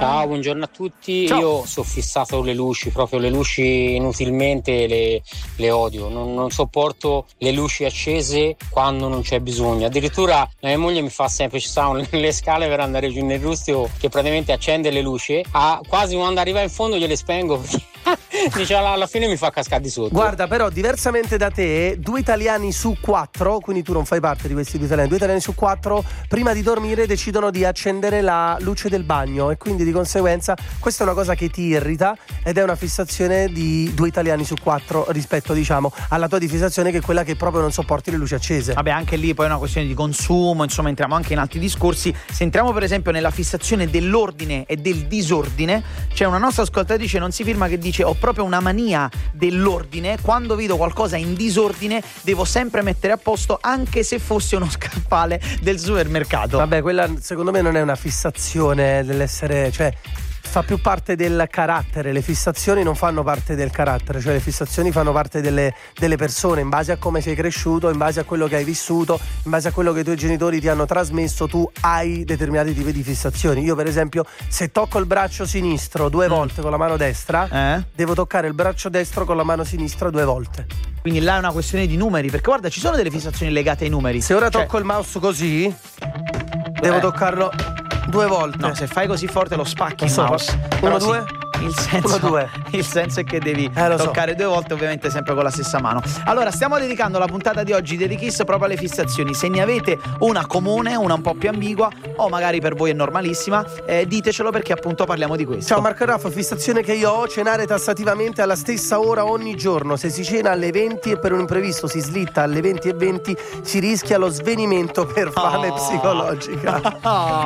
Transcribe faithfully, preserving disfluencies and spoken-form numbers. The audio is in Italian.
Ciao, buongiorno a tutti. Ciao. Io sono fissato le luci, proprio le luci inutilmente le, le odio. Non, non sopporto le luci accese quando non c'è bisogno. Addirittura la mia moglie mi fa sempre, ci stanno le scale per andare giù nel rustico che praticamente accende le luci, a, quasi quando arriva in fondo gliele spengo perché dice alla, alla fine mi fa cascare di sotto. Guarda, però diversamente da te, due italiani su quattro, quindi tu non fai parte di questi due italiani, due italiani su quattro prima di dormire decidono di accendere la luce del bagno e quindi di conseguenza questa è una cosa che ti irrita ed è una fissazione di due italiani su quattro rispetto, diciamo, alla tua di fissazione che è quella che proprio non sopporti le luci accese. Vabbè, anche lì poi è una questione di consumo, insomma entriamo anche in altri discorsi. Se entriamo per esempio nella fissazione dell'ordine e del disordine, c'è una nostra ascoltatrice non si firma che dice: ho proprio una mania dell'ordine, quando vedo qualcosa in disordine devo sempre mettere a posto anche se fosse uno scaffale del supermercato. Vabbè, quella secondo me non è una fissazione dell'essere, cioè fa più parte del carattere. Le fissazioni non fanno parte del carattere, cioè le fissazioni fanno parte delle, delle persone, in base a come sei cresciuto, in base a quello che hai vissuto, in base a quello che i tuoi genitori ti hanno trasmesso, tu hai determinati tipi di fissazioni. Io per esempio, se tocco il braccio sinistro due volte mm. con la mano destra, eh? devo toccare il braccio destro con la mano sinistra due volte. Quindi là è una questione di numeri, perché guarda, ci sono delle fissazioni legate ai numeri. Se ora cioè... tocco il mouse così, devo eh. toccarlo due volte. No, se fai così forte lo spacchi il so, mouse. Uno, due? Sì, il senso, uno, due. il senso è che devi eh, toccare so. due volte, ovviamente sempre con la stessa mano. Allora, stiamo dedicando la puntata di oggi di The Kiss proprio alle fissazioni. Se ne avete una comune, una un po' più ambigua, o magari per voi è normalissima, eh, ditecelo, perché appunto parliamo di questo. Ciao Marco Raffo, fissazione che io ho: cenare tassativamente alla stessa ora ogni giorno. Se si cena alle venti e per un imprevisto si slitta alle venti e venti, si rischia lo svenimento per fame oh. psicologica.